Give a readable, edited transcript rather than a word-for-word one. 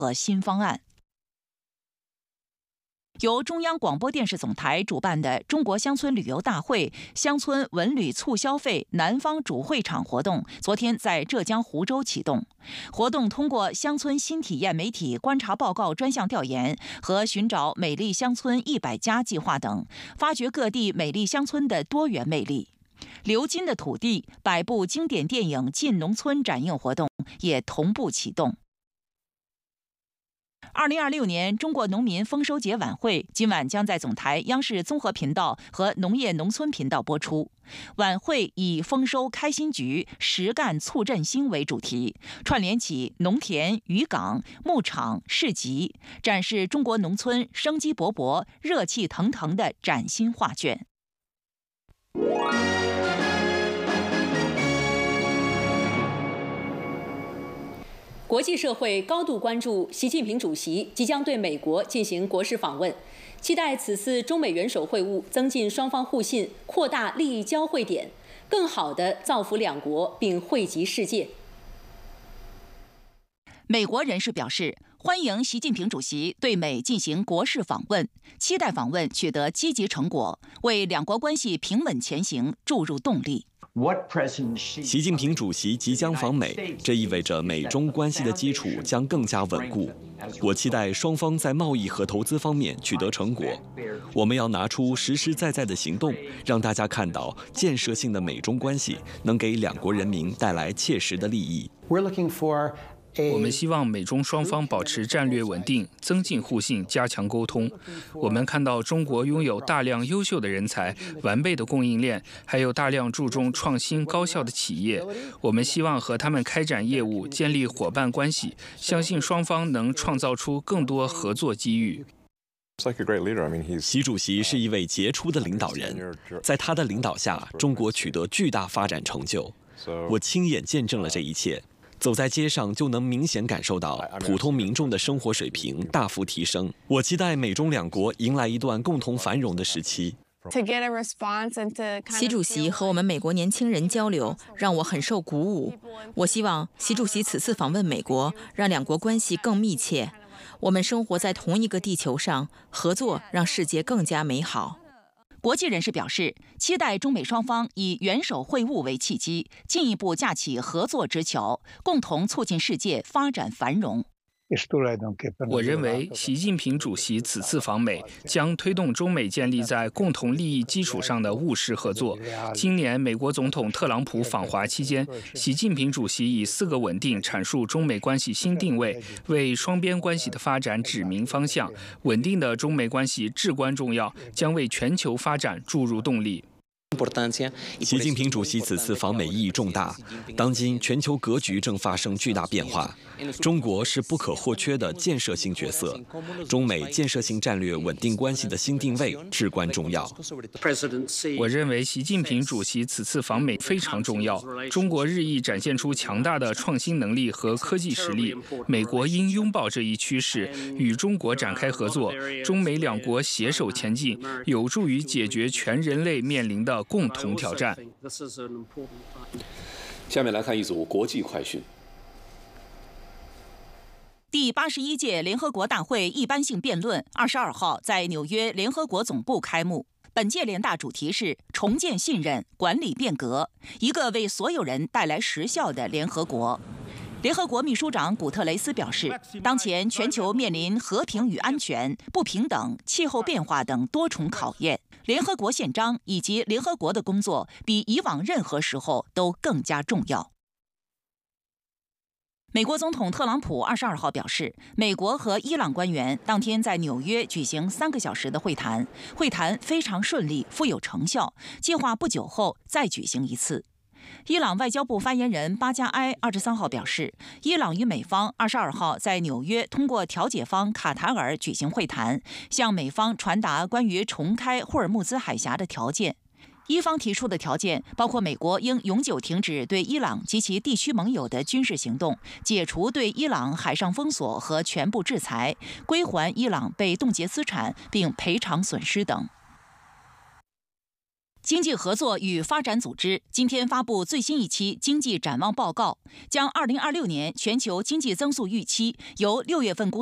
和新方案。由中央广播电视总台主办的中国乡村旅游大会乡村文旅促消费南方主会场活动，昨天在浙江湖州启动。活动通过乡村新体验媒体观察报告专项调研和寻找美丽乡村100家计划等，发掘各地美丽乡村的多元魅力。鎏金的土地100部经典电影进农村展映活动也同步启动。2026年中国农民丰收节晚会今晚将在总台央视综合频道和农业农村频道播出。晚会以丰收开心局，实干促振兴为主题，串联起农田、渔港、牧场、市集，展示中国农村生机勃勃、热气腾腾的崭新画卷。 国际社会高度关注习近平主席即将对美国进行国事访问，期待此次中美元首会晤增进双方互信，扩大利益交汇点，更好地造福两国并惠及世界。 美国人士表示，欢迎习近平主席对美进行国事访问，期待访问取得积极成果，为两国关系平稳前行注入动力。 习近平主席即将访美，这意味着美中关系的基础将更加稳固。我期待双方在贸易和投资方面取得成果。我们要拿出实实在在的行动，让大家看到建设性的美中关系能给两国人民带来切实的利益。 我们希望美中双方保持战略稳定，增进互信，加强沟通。我们看到中国拥有大量优秀的人才、完备的供应链，还有大量注重创新高效的企业。我们希望和他们开展业务，建立伙伴关系，相信双方能创造出更多合作机遇。 习主席是一位杰出的领导人，在他的领导下，中国取得巨大发展成就。我亲眼见证了这一切。走在街上就能明显感受到普通民众的生活水平大幅提升。我期待美中两国迎来一段共同繁荣的时期。 习主席和我们美国年轻人交流，让我很受鼓舞。我希望习主席此次访问美国，让两国关系更密切。我们生活在同一个地球上，合作让世界更加美好。 国际人士表示，期待中美双方以元首会晤为契机，进一步架起合作之桥，共同促进世界发展繁荣。 我认为，习近平主席此次访美将推动中美建立在共同利益基础上的务实合作。今年美国总统特朗普访华期间，习近平主席以4个稳定阐述中美关系新定位，为双边关系的发展指明方向。稳定的中美关系至关重要，将为全球发展注入动力。 习近平主席此次访美意义重大。当今全球格局正发生巨大变化，中国是不可或缺的建设性角色。中美建设性战略稳定关系的新定位至关重要。 我认为习近平主席此次访美非常重要。中国日益展现出强大的创新能力和科技实力，美国应拥抱这一趋势，与中国展开合作，中美两国携手前进，有助于解决全人类面临的共同挑战。 下面来看一组国际快讯。 第81届联合国大会一般性辩论22号在纽约联合国总部开幕。本届联大主题是重建信任、管理变革，一个为所有人带来实效的联合国。联合国秘书长古特雷斯表示，当前全球面临和平与安全、不平等、气候变化等多重考验，联合国宪章以及联合国的工作比以往任何时候都更加重要。美国总统特朗普22号表示，美国和伊朗官员当天在纽约举行3个小时的会谈，会谈非常顺利，富有成效，计划不久后再举行一次。伊朗外交部发言人巴加埃23号表示，伊朗与美方22号在纽约通过调解方卡塔尔举行会谈，向美方传达关于重开霍尔木兹海峡的条件。伊方提出的条件包括美国应永久停止对伊朗及其地区盟友的军事行动，解除对伊朗海上封锁和全部制裁，归还伊朗被冻结资产并赔偿损失等。 经济合作与发展组织今天发布最新一期经济展望报告，将2026年全球经济增速预期由6月份估